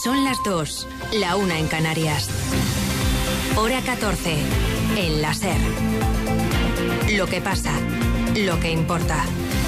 Son las 2, la 1 en Canarias. Hora 14, en la SER. Lo que pasa, lo que importa.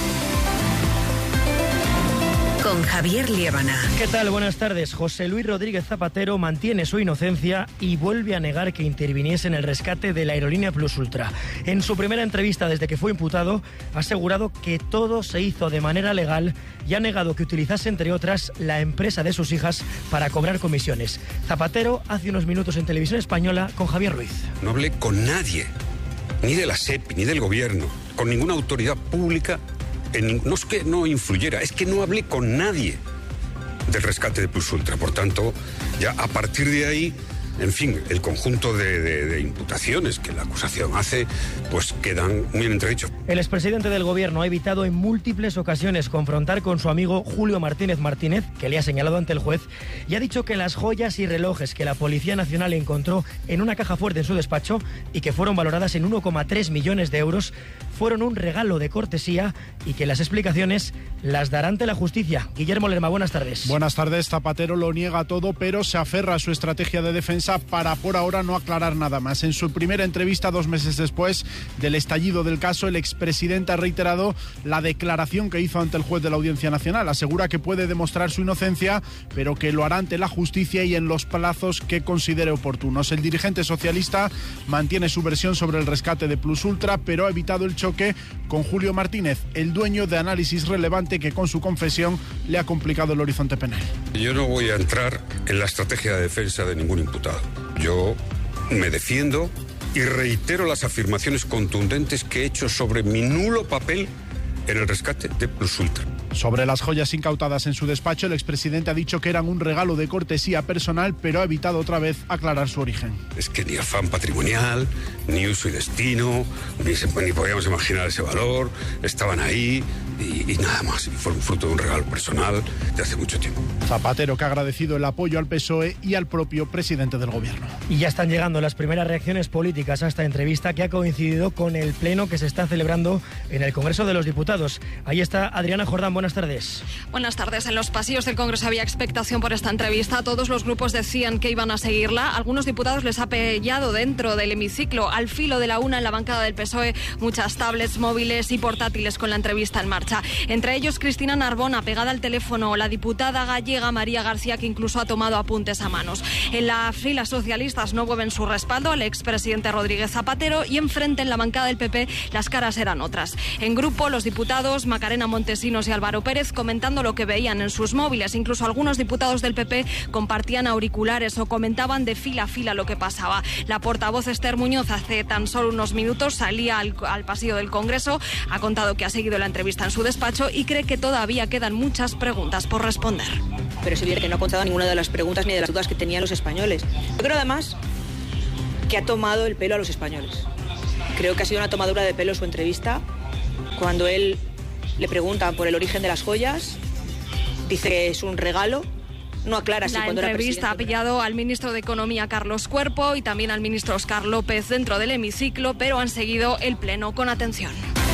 Con Javier Liébana. ¿Qué tal? Buenas tardes. José Luis Rodríguez Zapatero mantiene su inocencia y vuelve a negar que interviniese en el rescate de la aerolínea Plus Ultra. En su primera entrevista desde que fue imputado, ha asegurado que todo se hizo de manera legal y ha negado que utilizase, entre otras, la empresa de sus hijas para cobrar comisiones. Zapatero hace unos minutos en Televisión Española con Javier Ruiz. No hablé con nadie, ni de la SEPI, ni del gobierno, con ninguna autoridad pública. No es que no influyera, es que no hablé con nadie del rescate de Plus Ultra. Por tanto, ya a partir de ahí, en fin, el conjunto de imputaciones que la acusación hace, pues quedan muy en entredicho. El expresidente del gobierno ha evitado en múltiples ocasiones confrontar con su amigo Julio Martínez Martínez, que le ha señalado ante el juez, y ha dicho que las joyas y relojes que la Policía Nacional encontró en una caja fuerte en su despacho y que fueron valoradas en 1,3 millones de euros fueron un regalo de cortesía y que las explicaciones las dará ante la justicia. Guillermo Lerma, buenas tardes. Buenas tardes. Zapatero lo niega todo, pero se aferra a su estrategia de defensa para por ahora no aclarar nada más. En su primera entrevista, 2 meses después del estallido del caso, el expresidente ha reiterado la declaración que hizo ante el juez de la Audiencia Nacional. Asegura que puede demostrar su inocencia, pero que lo hará ante la justicia y en los plazos que considere oportunos. El dirigente socialista mantiene su versión sobre el rescate de Plus Ultra, pero ha evitado el choque con Julio Martínez, el dueño de Análisis Relevante, que con su confesión le ha complicado el horizonte penal. Yo no voy a entrar en la estrategia de defensa de ningún imputado. Yo me defiendo y reitero las afirmaciones contundentes que he hecho sobre mi nulo papel en el rescate de Plus Ultra. Sobre las joyas incautadas en su despacho, el expresidente ha dicho que eran un regalo de cortesía personal, pero ha evitado otra vez aclarar su origen. Es que ni afán patrimonial, ni uso y destino, ni podíamos imaginar ese valor, estaban ahí y nada más. Y fueron fruto de un regalo personal de hace mucho tiempo. Zapatero, que ha agradecido el apoyo al PSOE y al propio presidente del gobierno. Y ya están llegando las primeras reacciones políticas a esta entrevista, que ha coincidido con el pleno que se está celebrando en el Congreso de los Diputados. Ahí está Adriana Jordán. Buenas tardes. Buenas tardes. En los pasillos del Congreso había expectación por esta entrevista. Todos los grupos decían que iban a seguirla. Algunos diputados les ha pillado dentro del hemiciclo. Al filo de la una, en la bancada del PSOE, muchas tablets, móviles y portátiles con la entrevista en marcha. Entre ellos, Cristina Narbona, pegada al teléfono, la diputada gallega María García, que incluso ha tomado apuntes a manos. En las filas socialistas no mueven su respaldo al expresidente Rodríguez Zapatero, y enfrente, en la bancada del PP, las caras eran otras. En grupo, los diputados Macarena Montesinos y Álvaro Pérez comentando lo que veían en sus móviles. Incluso algunos diputados del PP compartían auriculares o comentaban de fila a fila lo que pasaba. La portavoz Esther Muñoz hace tan solo unos minutos salía al pasillo del Congreso, ha contado que ha seguido la entrevista en su despacho y cree que todavía quedan muchas preguntas por responder. Pero es evidente que no ha contado ninguna de las preguntas ni de las dudas que tenían los españoles. Yo creo además que ha tomado el pelo a los españoles. Creo que ha sido una tomadura de pelo su entrevista cuando él le preguntan por el origen de las joyas, dice que es un regalo, no aclara si cuando era presidente. La entrevista ha pillado al ministro de Economía, Carlos Cuerpo, y también al ministro Óscar López dentro del hemiciclo, pero han seguido el pleno con atención.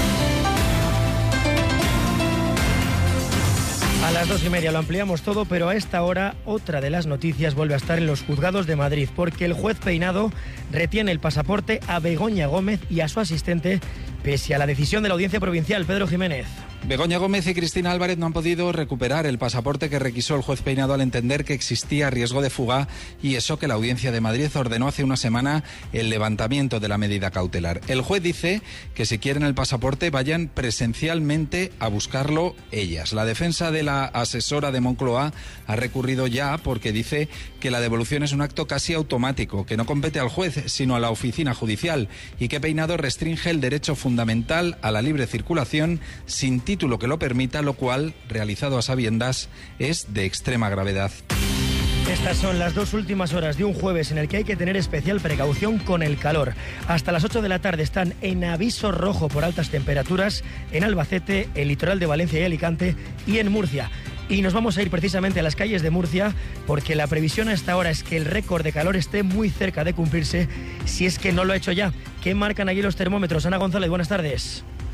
A las 2:30 lo ampliamos todo, pero a esta hora otra de las noticias vuelve a estar en los juzgados de Madrid, porque el juez Peinado retiene el pasaporte a Begoña Gómez y a su asistente, pese a la decisión de la Audiencia Provincial. Pedro Jiménez. Begoña Gómez y Cristina Álvarez no han podido recuperar el pasaporte que requisó el juez Peinado al entender que existía riesgo de fuga, y eso que la Audiencia de Madrid ordenó hace una semana el levantamiento de la medida cautelar. El juez dice que si quieren el pasaporte vayan presencialmente a buscarlo ellas. La defensa de la asesora de Moncloa ha recurrido ya porque dice que la devolución es un acto casi automático, que no compete al juez sino a la oficina judicial, y que Peinado restringe el derecho fundamental a la libre circulación sin título que lo permita, lo cual, realizado a sabiendas, es de extrema gravedad. Estas son las 2 últimas horas de un jueves en el que hay que tener especial precaución con el calor. Hasta las 8 de la tarde están en aviso rojo por altas temperaturas en Albacete, el litoral de Valencia y Alicante, y en Murcia. Y nos vamos a ir precisamente a las calles de Murcia, porque la previsión a esta hora es que el récord de calor esté muy cerca de cumplirse, si es que no lo ha hecho ya. ¿Qué marcan allí los termómetros? Ana González, buenas tardes.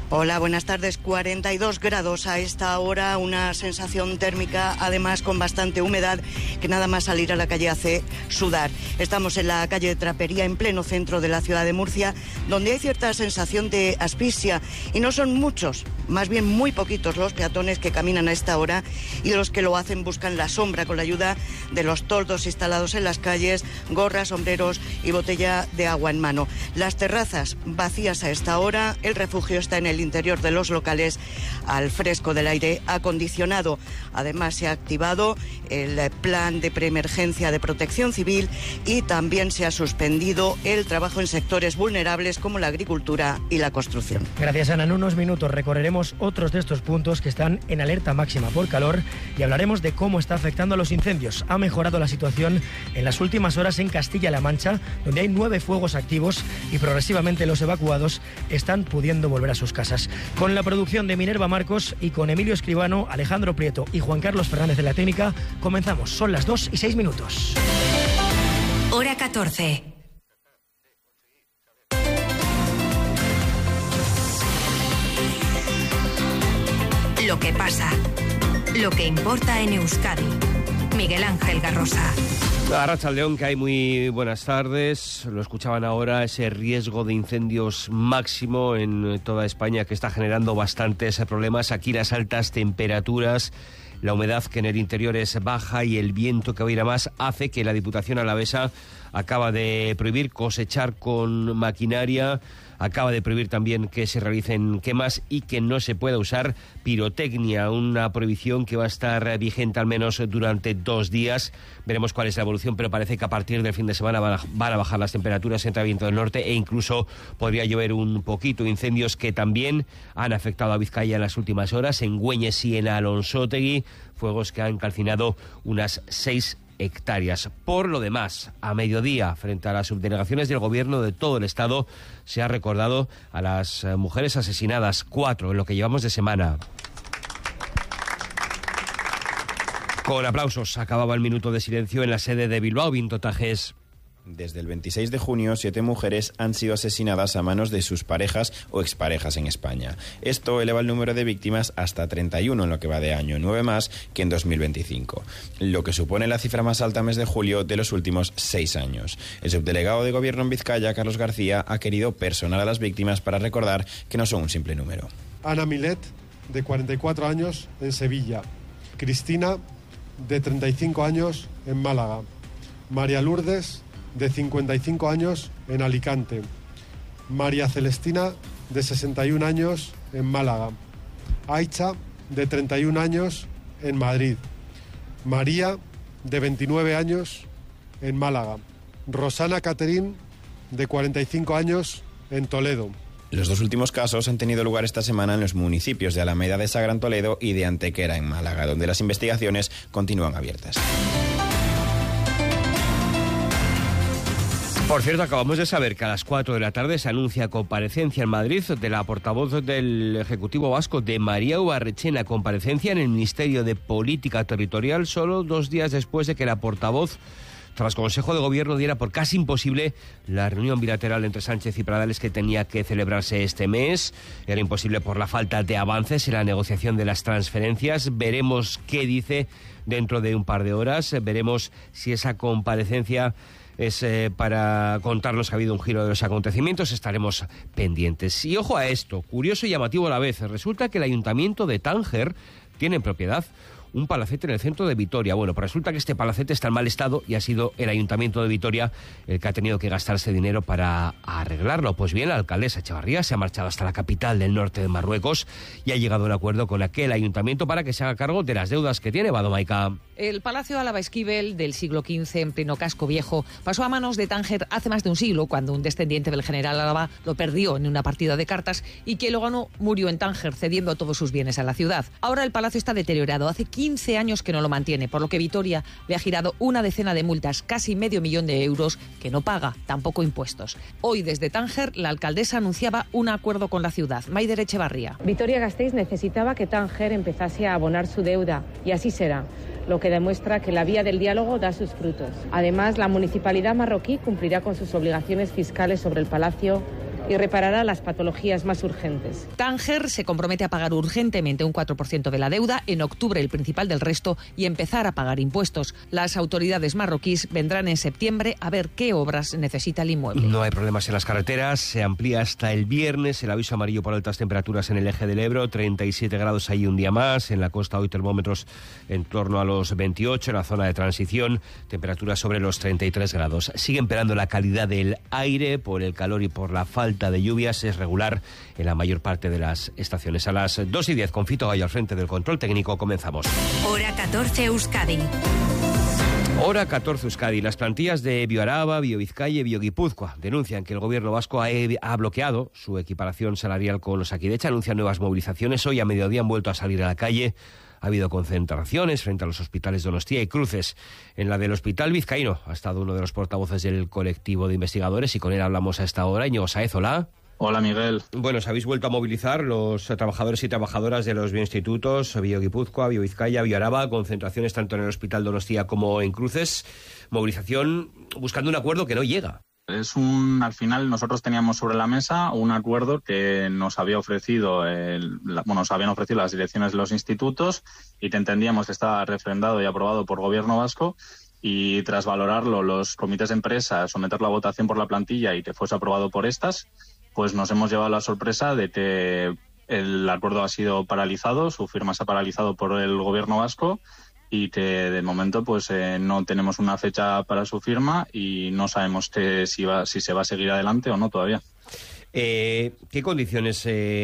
Hola, buenas tardes. 42 grados a esta hora, una sensación térmica, además con bastante humedad, que nada más salir a la calle hace sudar. Estamos en la calle de Trapería, en pleno centro de la ciudad de Murcia, donde hay cierta sensación de asfixia, y no son muchos, más bien muy poquitos los peatones que caminan a esta hora, y los que lo hacen buscan la sombra con la ayuda de los toldos instalados en las calles, gorras, sombreros y botella de agua en mano. Las terrazas vacías a esta hora, el refugio está en el interior de los locales al fresco del aire acondicionado. Además se ha activado el plan de preemergencia de protección civil y también se ha suspendido el trabajo en sectores vulnerables como la agricultura y la construcción. Gracias, Ana. En unos minutos recorreremos otros de estos puntos que están en alerta máxima por calor y hablaremos de cómo está afectando a los incendios. Ha mejorado la situación en las últimas horas en Castilla-La Mancha, donde hay 9 fuegos activos y progresivamente los evacuados están pudiendo volver a sus casas. Con la producción de Minerva Marcos y con Emilio Escribano, Alejandro Prieto y Juan Carlos Fernández de la técnica, comenzamos. Son las 2:06. Hora 14. Lo que pasa, lo que importa en Euskadi. Miguel Ángel Garrosa. Arratsaldeon, que hay muy buenas tardes. Lo escuchaban ahora, ese riesgo de incendios máximo en toda España que está generando bastantes problemas. Aquí las altas temperaturas, la humedad que en el interior es baja y el viento que va a ir a más hace que la Diputación alavesa acaba de prohibir cosechar con maquinaria, acaba de prohibir también que se realicen quemas y que no se pueda usar pirotecnia, una prohibición que va a estar vigente al menos durante 2 días. Veremos cuál es la evolución, pero parece que a partir del fin de semana van a bajar las temperaturas, entra viento del norte e incluso podría llover un poquito. Incendios que también han afectado a Vizcaya en las últimas horas, en Güeñes y en Alonsótegui, fuegos que han calcinado unas 6 hectáreas. Por lo demás, a mediodía, frente a las subdelegaciones del gobierno de todo el estado, se ha recordado a las mujeres asesinadas, 4 en lo que llevamos de semana. Con aplausos acababa el minuto de silencio en la sede de Bilbao. Vinto Tajés. Desde el 26 de junio, 7 mujeres han sido asesinadas a manos de sus parejas o exparejas en España. Esto eleva el número de víctimas hasta 31 en lo que va de año, 9 más que en 2025, lo que supone la cifra más alta mes de julio de los últimos 6 años. El subdelegado de Gobierno en Vizcaya, Carlos García, ha querido personar a las víctimas para recordar que no son un simple número. Ana Milet, de 44 años, en Sevilla. Cristina, de 35 años, en Málaga. María Lourdes, de 55 años, en Alicante. María Celestina, de 61 años, en Málaga. Aicha, de 31 años, en Madrid. María, de 29 años, en Málaga. Rosana Caterín, de 45 años, en Toledo. Los 2 últimos casos han tenido lugar esta semana en los municipios de Alameda de Sagrán, Toledo, y de Antequera, en Málaga, donde las investigaciones continúan abiertas. Por cierto, acabamos de saber que a las 4 de la tarde se anuncia comparecencia en Madrid de la portavoz del Ejecutivo Vasco, de María Ubarretxena, comparecencia en el Ministerio de Política Territorial, solo 2 días después de que la portavoz, tras Consejo de Gobierno, diera por casi imposible la reunión bilateral entre Sánchez y Pradales que tenía que celebrarse este mes. Era imposible por la falta de avances en la negociación de las transferencias. Veremos qué dice dentro de un par de horas. Veremos si esa comparecencia es para contarnos que ha habido un giro de los acontecimientos. Estaremos pendientes. Y ojo a esto, curioso y llamativo a la vez. Resulta que el Ayuntamiento de Tánger tiene en propiedad un palacete en el centro de Vitoria. Bueno, pues resulta que este palacete está en mal estado y ha sido el Ayuntamiento de Vitoria el que ha tenido que gastarse dinero para arreglarlo. Pues bien, la alcaldesa Echevarría se ha marchado hasta la capital del norte de Marruecos y ha llegado a un acuerdo con aquel ayuntamiento para que se haga cargo de las deudas que tiene. Badomaica. El Palacio Álava Esquivel del siglo XV, en pleno casco viejo, pasó a manos de Tánger hace más de un siglo, cuando un descendiente del general Álava lo perdió en una partida de cartas y quien lo ganó murió en Tánger, cediendo todos sus bienes a la ciudad. Ahora el palacio está deteriorado. Hace 15 años que no lo mantiene, por lo que Vitoria le ha girado una decena de multas, casi $500.000 de euros, que no paga, tampoco impuestos. Hoy, desde Tánger, la alcaldesa anunciaba un acuerdo con la ciudad. Maider Echevarría. Vitoria-Gasteiz necesitaba que Tánger empezase a abonar su deuda, y así será, lo que demuestra que la vía del diálogo da sus frutos. Además, la municipalidad marroquí cumplirá con sus obligaciones fiscales sobre el palacio y reparará las patologías más urgentes. Tánger se compromete a pagar urgentemente un 4% de la deuda, en octubre el principal del resto y empezar a pagar impuestos. Las autoridades marroquíes vendrán en septiembre a ver qué obras necesita el inmueble. No hay problemas en las carreteras, se amplía hasta el viernes el aviso amarillo por altas temperaturas en el eje del Ebro, 37 grados ahí un día más, en la costa hoy termómetros en torno a los 28, en la zona de transición, temperaturas sobre los 33 grados. Sigue empeorando la calidad del aire por el calor y por la falta de lluvias, es regular en la mayor parte de las estaciones. A las 2:10 con Fito Gallo al frente del control técnico comenzamos. Hora 14 Euskadi. Hora 14 Euskadi. Las plantillas de Bioaraba, Biovizcaya y Bioguipúzcoa denuncian que el gobierno vasco ha bloqueado su equiparación salarial con Osakidetza, anuncian nuevas movilizaciones. Hoy a mediodía han vuelto a salir a la calle. Ha habido concentraciones frente a los hospitales Donostia y cruces. En la del Hospital Vizcaíno ha estado uno de los portavoces del colectivo de investigadores y con él hablamos a esta hora. Íñigo Sáez, hola. Hola, Miguel. Bueno, os habéis vuelto a movilizar los trabajadores y trabajadoras de los bioinstitutos, Bioguipúzcoa, Biovizcaya, Bioaraba, concentraciones tanto en el Hospital Donostia como en cruces. Movilización buscando un acuerdo que no llega. Al final nosotros teníamos sobre la mesa un acuerdo que nos había ofrecido nos habían ofrecido las direcciones de los institutos y que entendíamos que estaba refrendado y aprobado por Gobierno vasco, y tras valorarlo los comités de empresa, someterlo a votación por la plantilla y que fuese aprobado por estas, pues nos hemos llevado la sorpresa de que el acuerdo ha sido paralizado, su firma se ha paralizado por el Gobierno vasco, y que de momento pues no tenemos una fecha para su firma y no sabemos si se va a seguir adelante o no todavía. ¿Qué condiciones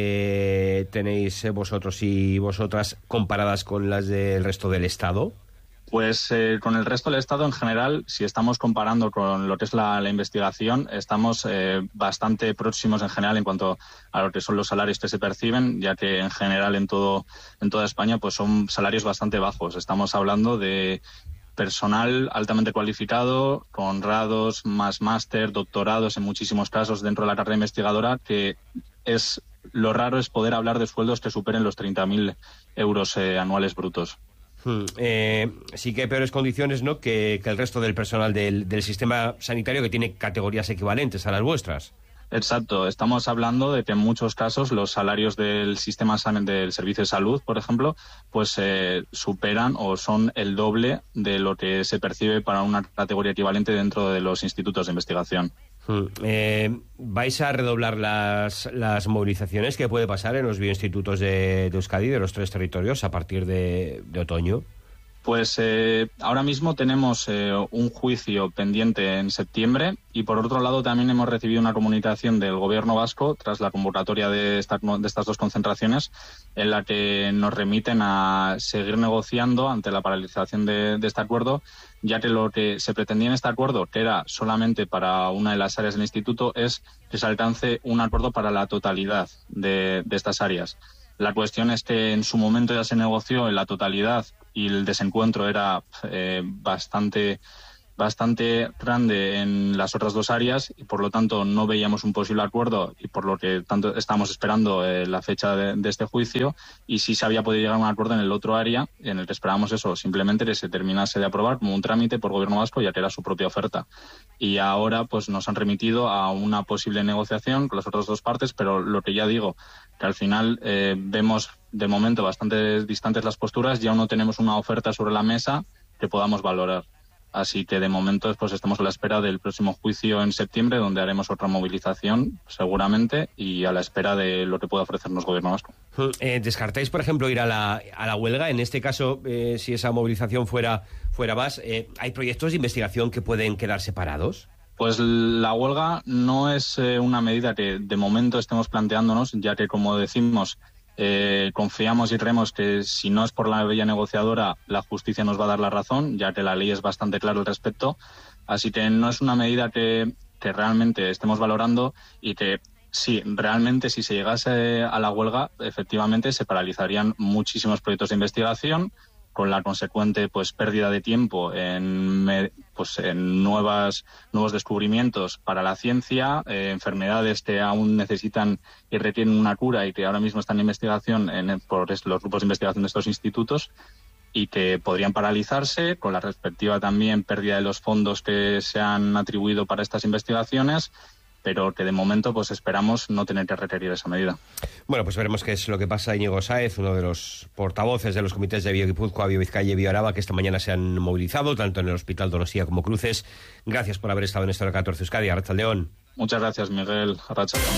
tenéis vosotros y vosotras comparadas con las del resto del Estado? Pues con el resto del Estado en general, si estamos comparando con lo que es la investigación, estamos bastante próximos en general en cuanto a lo que son los salarios que se perciben, ya que en general en toda España pues son salarios bastante bajos. Estamos hablando de personal altamente cualificado, con grados, más máster, doctorados en muchísimos casos dentro de la carrera investigadora, que lo raro es poder hablar de sueldos que superen los 30.000 euros anuales brutos. Sí que hay peores condiciones, ¿no?, que el resto del personal del sistema sanitario, que tiene categorías equivalentes a las vuestras. Exacto. Estamos hablando de que en muchos casos los salarios del sistema del servicio de salud, por ejemplo, pues superan o son el doble de lo que se percibe para una categoría equivalente dentro de los institutos de investigación. ¿Vais a redoblar las movilizaciones? ¿Qué puede pasar en los bioinstitutos de Euskadi, de los 3 territorios, a partir de otoño? Pues ahora mismo tenemos un juicio pendiente en septiembre, y por otro lado también hemos recibido una comunicación del Gobierno vasco tras la convocatoria de estas 2 concentraciones, en la que nos remiten a seguir negociando ante la paralización de este acuerdo, ya que lo que se pretendía en este acuerdo, que era solamente para una de las áreas del instituto, es que se alcance un acuerdo para la totalidad de estas áreas. La cuestión es que en su momento ya se negoció en la totalidad y el desencuentro era bastante grande en las otras 2 áreas, y por lo tanto no veíamos un posible acuerdo, y por lo que tanto estamos esperando la fecha de este juicio, y sí se había podido llegar a un acuerdo en el otro área, en el que esperábamos simplemente que se terminase de aprobar como un trámite por Gobierno vasco, ya que era su propia oferta. Y ahora pues nos han remitido a una posible negociación con las otras 2 partes, pero lo que ya digo, que al final vemos de momento bastante distantes las posturas, ya no tenemos una oferta sobre la mesa que podamos valorar. Así que de momento pues estamos a la espera del próximo juicio en septiembre, donde haremos otra movilización seguramente, y a la espera de lo que pueda ofrecernos Gobierno vasco. ¿Descartáis, por ejemplo, ir a la huelga? En este caso, si esa movilización fuera más, ¿hay proyectos de investigación que pueden quedar separados? Pues la huelga no es una medida que de momento estemos planteándonos, ya que, como decimos, confiamos y creemos que si no es por la vía negociadora, la justicia nos va a dar la razón, ya que la ley es bastante clara al respecto. Así que no es una medida que realmente estemos valorando, y que sí, realmente si se llegase a la huelga, efectivamente se paralizarían muchísimos proyectos de investigación, con la consecuente pues pérdida de tiempo en nuevos descubrimientos para la ciencia, enfermedades que aún necesitan y requieren una cura y que ahora mismo están en investigación por los grupos de investigación de estos institutos, y que podrían paralizarse, con la respectiva también pérdida de los fondos que se han atribuido para estas investigaciones, pero que de momento pues esperamos no tener que requerir esa medida. Bueno, pues veremos qué es lo que pasa. Íñigo Sáez, uno de los portavoces de los comités de Bio-Guipúzcoa, Bio-Vizcaya y Bio-Araba, que esta mañana se han movilizado, tanto en el Hospital Donostia como Cruces. Gracias por haber estado en esta hora 14 Euskadi. Arratsaldeon. Muchas gracias, Miguel. Arratsaldeon.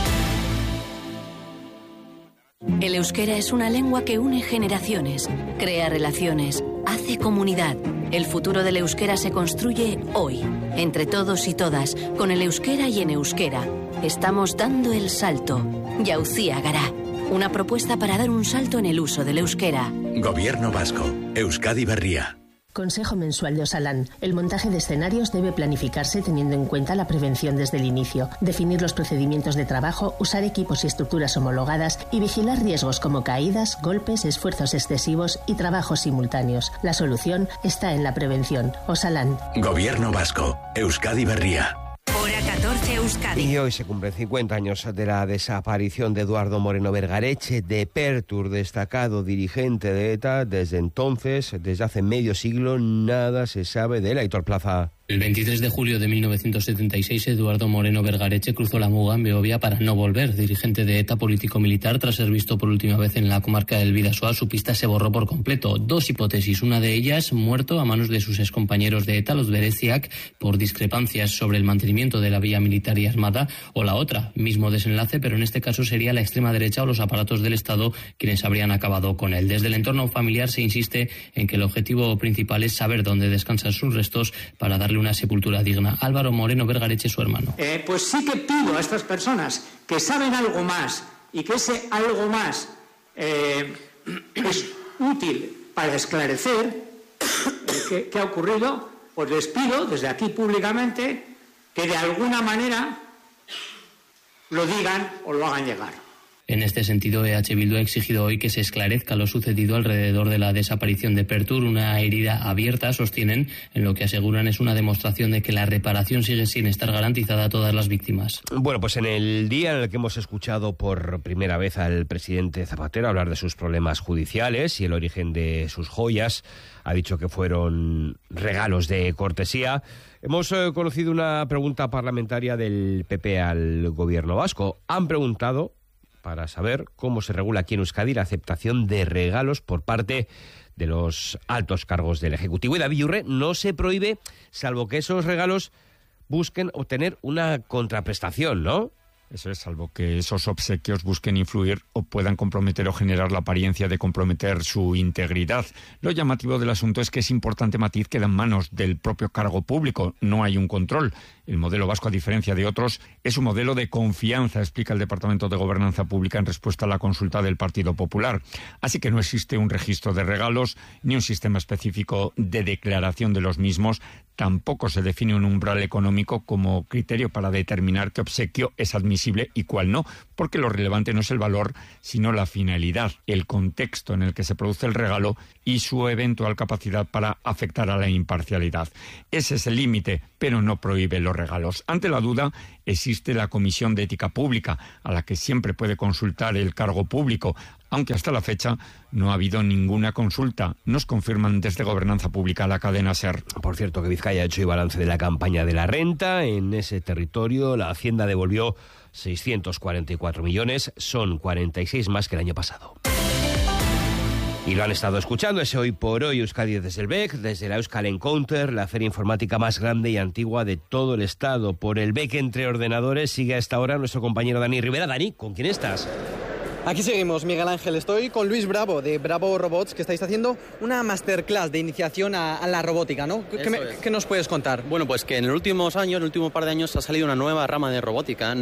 El euskera es una lengua que une generaciones, crea relaciones, hace comunidad. El futuro del euskera se construye hoy, entre todos y todas, con el euskera y en euskera. Estamos dando el salto. Jauzia Gara, una propuesta para dar un salto en el uso del euskera. Gobierno vasco, Euskadi Berria. Consejo Mensual de Osalan. El montaje de escenarios debe planificarse teniendo en cuenta la prevención desde el inicio, definir los procedimientos de trabajo, usar equipos y estructuras homologadas y vigilar riesgos como caídas, golpes, esfuerzos excesivos y trabajos simultáneos. La solución está en la prevención. Osalan. Gobierno vasco, Euskadi Berria. Hora 14 Euskadi. Y hoy se cumplen 50 años de la desaparición de Eduardo Moreno Vergareche, de Pertur, destacado dirigente de ETA. Desde entonces, desde hace medio siglo, nada se sabe de él. Aitor Plaza. El 23 de julio de 1976, Eduardo Moreno Vergareche cruzó la muga en Beovia para no volver. Dirigente de ETA político-militar, tras ser visto por última vez en la comarca del Bidasoa, su pista se borró por completo. Dos hipótesis, una de ellas, muerto a manos de sus excompañeros de ETA, los Bereziak, por discrepancias sobre el mantenimiento de la vía militar y armada, o la otra, mismo desenlace, pero en este caso sería la extrema derecha o los aparatos del Estado quienes habrían acabado con él. Desde el entorno familiar se insiste en que el objetivo principal es saber dónde descansan sus restos para darle una sepultura digna. Álvaro Moreno Vergareche, su hermano. Pues sí que pido a estas personas que saben algo más y que ese algo más es útil para esclarecer qué ha ocurrido, pues les pido desde aquí públicamente que de alguna manera lo digan o lo hagan llegar. En este sentido, EH Bildu ha exigido hoy que se esclarezca lo sucedido alrededor de la desaparición de Pertur, una herida abierta, sostienen, en lo que aseguran es una demostración de que la reparación sigue sin estar garantizada a todas las víctimas. Bueno, pues en el día en el que hemos escuchado por primera vez al presidente Zapatero hablar de sus problemas judiciales y el origen de sus joyas, ha dicho que fueron regalos de cortesía. Hemos conocido una pregunta parlamentaria del PP al gobierno vasco. Han preguntado para saber cómo se regula aquí en Euskadi la aceptación de regalos por parte de los altos cargos del Ejecutivo. Y David Yurre, no se prohíbe, salvo que esos regalos busquen obtener una contraprestación, ¿no? Eso es, salvo que esos obsequios busquen influir o puedan comprometer o generar la apariencia de comprometer su integridad. Lo llamativo del asunto es que es importante matiz queda en manos del propio cargo público. No hay un control. El modelo vasco, a diferencia de otros, es un modelo de confianza, explica el Departamento de Gobernanza Pública en respuesta a la consulta del Partido Popular. Así que no existe un registro de regalos ni un sistema específico de declaración de los mismos. Tampoco se define un umbral económico como criterio para determinar qué obsequio es admisible y cuál no, porque lo relevante no es el valor, sino la finalidad, el contexto en el que se produce el regalo y su eventual capacidad para afectar a la imparcialidad. Ese es el límite, pero no prohíbe los regalos. Ante la duda, existe la Comisión de Ética Pública, a la que siempre puede consultar el cargo público, aunque hasta la fecha no ha habido ninguna consulta. Nos confirman desde Gobernanza Pública la cadena SER. Por cierto, que Vizcaya ha hecho el balance de la campaña de la renta. En ese territorio la Hacienda devolvió 644 millones, son 46 más que el año pasado. Y lo han estado escuchando, ese Hoy por Hoy Euskadi desde el BEC, desde la Euskal Encounter, la feria informática más grande y antigua de todo el estado. Por el BEC entre ordenadores sigue a esta hora nuestro compañero Dani Rivera. Dani, ¿con quién estás? Aquí seguimos, Miguel Ángel. Estoy con Luis Bravo, de Bravo Robots, que estáis haciendo una masterclass de iniciación a la robótica, ¿no? ¿Qué nos puedes contar? Bueno, pues que en los últimos años, en el último par de años, ha salido una nueva rama de robótica.